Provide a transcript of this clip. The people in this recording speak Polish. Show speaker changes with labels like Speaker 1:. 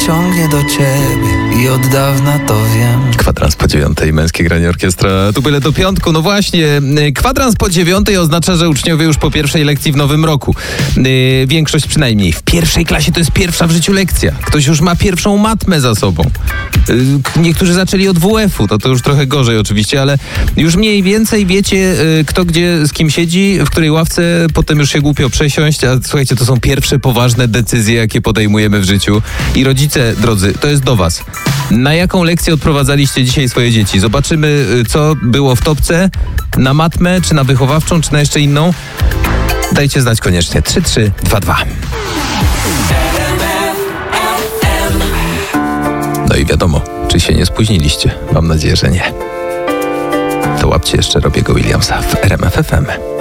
Speaker 1: ciągnie do ciebie i od dawna to wiem.
Speaker 2: Kwadrans po 9:00, Męskie Granie Orkiestra. Tu byle do piątku. No właśnie, kwadrans po 9:00 oznacza, że uczniowie już po pierwszej lekcji w nowym roku. Większość przynajmniej. W pierwszej klasie to jest pierwsza w życiu lekcja. Ktoś już ma pierwszą matmę za sobą. Niektórzy zaczęli od WF-u, to już trochę gorzej oczywiście, ale już mniej więcej wiecie, kto gdzie z kim siedzi, w której ławce, potem już się głupio przesiąść, a słuchajcie, to są pierwsze poważne decyzje, jakie podejmujemy w życiu. I rodzice, drodzy, to jest do was. Na jaką lekcję odprowadzaliście dzisiaj swoje dzieci? Zobaczymy, co było w topce, na matmę, czy na wychowawczą, czy na jeszcze inną. Dajcie znać koniecznie. 3322. No i wiadomo, czy się nie spóźniliście. Mam nadzieję, że nie. To łapcie jeszcze Robiego Williamsa w RMF FM.